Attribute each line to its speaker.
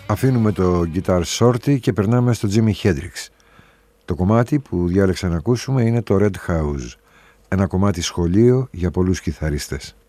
Speaker 1: Αφήνουμε το Guitar Shorty και περνάμε στο Jimi Hendrix. Το κομμάτι που διάλεξα να ακούσουμε είναι το Red House, ένα κομμάτι σχολείο για πολλούς κιθαρίστες.